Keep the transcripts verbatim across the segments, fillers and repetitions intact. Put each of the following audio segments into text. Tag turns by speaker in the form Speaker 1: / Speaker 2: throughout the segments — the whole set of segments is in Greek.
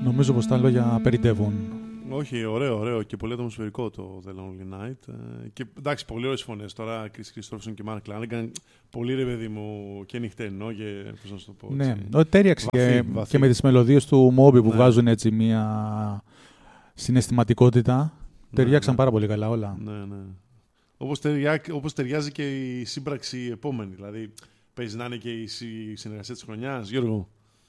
Speaker 1: Νομίζω πως τα λόγια περιτεύουν.
Speaker 2: Όχι, ωραίο, ωραίο και πολύ ατμοσφαιρικό το The Lonely Night. Και εντάξει, πολύ ωραίες φωνές τώρα. Chris Christopherson και Mark Lanigan. Πολύ ρε παιδί μου και νυχτερινό και πώς να σου το πω.
Speaker 1: Ναι, τέριαξε και,
Speaker 2: βαθύ.
Speaker 1: και με τις μελωδίες του Moby που
Speaker 2: ναι.
Speaker 1: βγάζουν έτσι μια συναισθηματικότητα. Ναι, ταιριάξαν ναι. πάρα πολύ καλά όλα.
Speaker 2: Ναι, ναι. Όπως, ταιριά, όπως ταιριάζει και η σύμπραξη επόμενη. Δηλαδή, παίζει να είναι και η συνεργασία της χρονιάς, Γιώργο.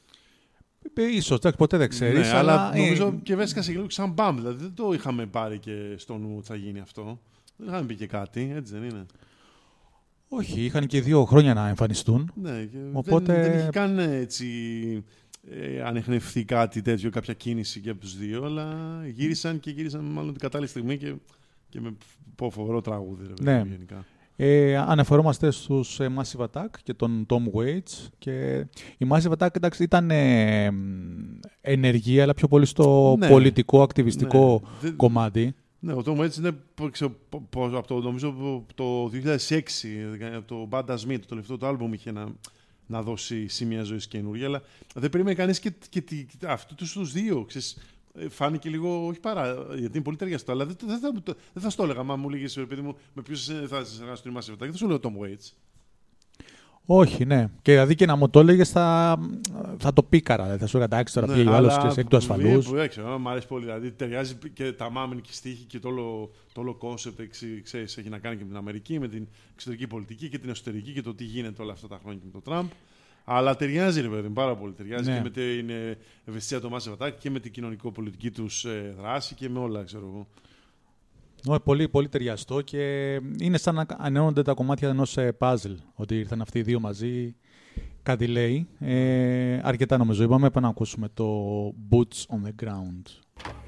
Speaker 1: Ίσως, ποτέ δεν ξέρεις.
Speaker 2: Ναι,
Speaker 1: αλλά
Speaker 2: αλλά νομίζω ε... και βέσκασε και λίγο σαν μπαμ. Δηλαδή δεν το είχαμε πάρει και στο νου ότι θα γίνει αυτό. Δεν είχαμε πει και κάτι, έτσι δεν είναι.
Speaker 1: Όχι, είχαν και δύο χρόνια να εμφανιστούν.
Speaker 2: Ναι,
Speaker 1: οπότε...
Speaker 2: δεν, δεν είχε καν έτσι ε, ανεχνευθεί κάτι τέτοιο, κάποια κίνηση και από τους δύο, αλλά γύρισαν και γύρισαν μάλλον την κατάλληλη στιγμή και, και με φοβερό τραγούδι. Ρε,
Speaker 1: ναι.
Speaker 2: γενικά.
Speaker 1: Ε, αναφερόμαστε στους ε, Massive Attack και τον Tom Waits και η Massive Attack εντάξει, ήταν ε, ενεργή αλλά πιο πολύ στο ναι. πολιτικό, ακτιβιστικό ναι. κομμάτι.
Speaker 2: Ναι, ο Tom Waits είναι από το, νομίζω, το δύο χιλιάδες έξι, από το Bad As Me, το τελευταίο του άλμπουμ είχε να, να δώσει σημεία ζωής καινούργια, αλλά δεν περίμενε κανείς και, και, και, και αυτού τους δύο, ξέρεις. Φάνηκε λίγο, όχι παρά, γιατί είναι πολύ ταιριαστό, αλλά δεν, δεν, θα, δεν θα στο έλεγα. Μα μου λέγες, παιδί μου, με ποιους θα συνεργάσω στην Massive Attack, δεν θα σου λέω Tom Waits.
Speaker 1: Όχι, ναι. Και δηλαδή και να μου το έλεγες θα, θα το πίκαρα. Δηλαδή θα σου έλεγα εντάξει τώρα πήγε ο άλλος εκ του ασφαλούς.
Speaker 2: Ναι, αλλά μου αρέσει πολύ. Δηλαδή ταιριάζει και τα μάμεν και στίχη και το όλο, το όλο concept, ξέρεις, έχει να κάνει και με την Αμερική, με την εξωτερική πολιτική και την εσωτερική και το τι γίνεται όλα αυτά τα χρόνια και με τον Τραμπ. Αλλά ταιριάζει, ρε παιδί, πάρα πολύ. Ταιριάζει ναι. και με την ευαισθησία του Massive Attack και με την κοινωνικο-πολιτική τους ε, δράση και με όλα, ξέρω εγώ.
Speaker 1: Ναι, πολύ, πολύ ταιριαστό και είναι σαν να ανενώνονται τα κομμάτια ενός puzzle. Ότι ήρθαν αυτοί οι δύο μαζί, κάτι λέει. Ε, αρκετά νομίζω. Είπαμε, πάμε να ακούσουμε το Boots on the Ground.